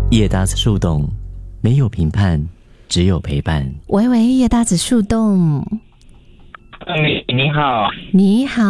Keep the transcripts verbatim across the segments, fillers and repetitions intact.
叶搭子树洞，没有评判，只有陪伴。 喂喂，叶搭子树洞。 你你好， 你好。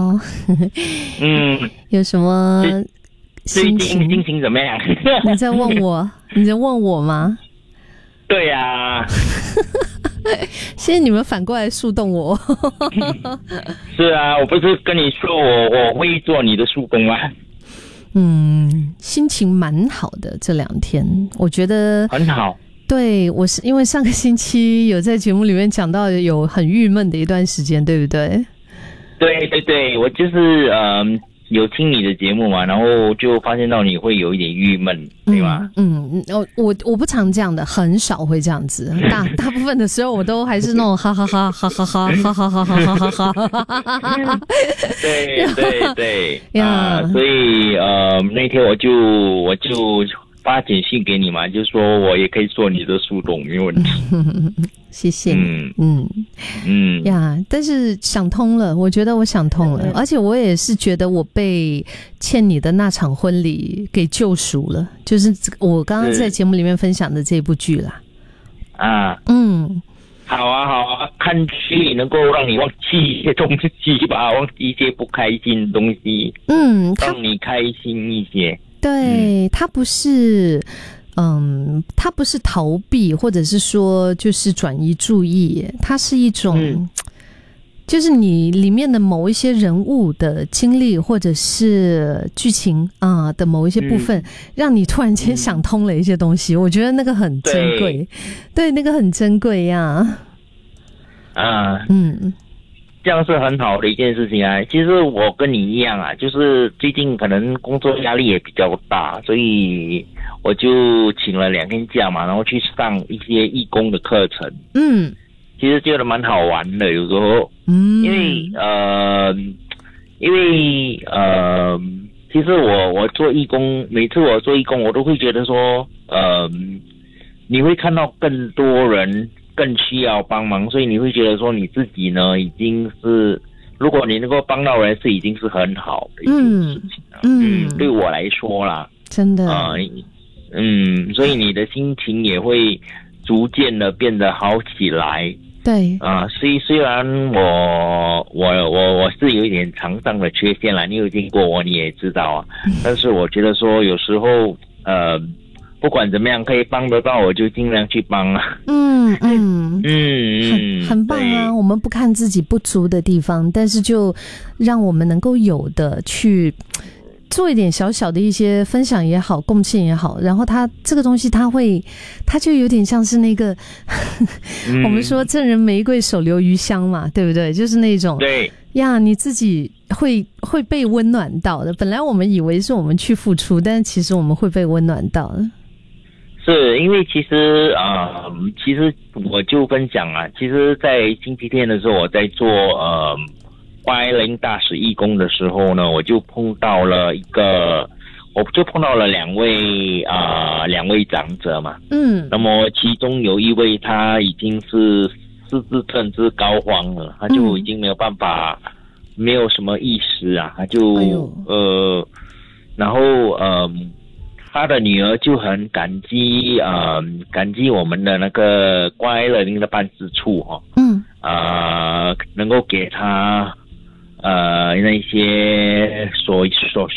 嗯， 有什么最近心情？ 心情怎么样？ 你在问我？你在问我吗？ 对呀、啊， 现在你们反过来树洞我。 是啊，我不是跟你说我我会做你的树工吗？ 嗯，心情蛮好的这两天，我觉得很好。 对，我是因为上个星期有在节目里面讲到有很郁闷的一段时间，对不对？ 对对对，我就是嗯、呃、有听你的节目嘛，然后就发现到你会有一点郁闷，对吧？ 嗯嗯，我我我不常这样的，很少会这样子，大大部分的时候我都还是那种哈哈哈哈哈哈哈哈哈哈哈哈哈。 对对对呀、 呃，所以呃那天我就我就发简讯给你嘛，就说我也可以做你的树洞，没有问题。 谢谢你。 嗯嗯嗯呀，但是想通了，我觉得我想通了，而且我也是觉得我被欠你的那场婚礼给救赎了，就是我刚刚在节目里面分享的这部剧啦。 啊， 嗯， 好啊好啊，看剧能够让你忘记一些东西吧，忘记一些不开心的东西， 嗯，他让你开心一些。 对、嗯、他不是。嗯，它不是逃避，或者是说就是转移注意，它是一种、嗯、就是你里面的某一些人物的经历或者是剧情啊、呃、的某一些部分、嗯、让你突然间想通了一些东西、嗯、我觉得那个很珍贵。 对, 对那个很珍贵呀。 啊嗯， 这样是很好的一件事情啊。其实我跟你一样啊，就是最近可能工作压力也比较大，所以我就请了两天假嘛，然后去上一些义工的课程。 嗯， 其实觉得蛮好玩的，有时候，嗯，因为呃，因为呃，其实我我做义工，每次我做义工，我都会觉得说，呃，你会看到更多人更需要帮忙，所以你会觉得说你自己呢已经是，如果你能够帮到人，是已经是很好的一件事情了。嗯，嗯对我来说啦， 真的， 呃嗯，所以你的心情也会逐渐的变得好起来。 对啊、呃，虽虽然我我我我是有一点肠脏的缺陷啦，你有听过我你也知道啊。但是我觉得说有时候呃，不管怎么样可以帮得到我就尽量去帮啊。 嗯嗯嗯很很棒啊！我们不看自己不足的地方，但是就让我们能够有的去做一点小小的一些分享也好，贡献也好，然后它这个东西它会，它就有点像是那个嗯、 我们说赠人玫瑰手留余香嘛，对不对？就是那种对呀，你自己会会被温暖到的。本来我们以为是我们去付出，但其实我们会被温暖到的。 是因为其实啊、呃，其实我就分享啊，其实，在星期天的时候，我在做呃。关灵大使义工的时候呢，我就碰到了一个，我就碰到了两位啊、呃，两位长者嘛。嗯。那么其中有一位他已经是失智症之膏肓了，他就已经没有办法，嗯、没有什么意识啊，他就、哎、呃，然后呃，他的女儿就很感激呃，感激我们的那个关乐龄的办事处哈、哦。嗯。啊、呃，能够给他。呃，那些所所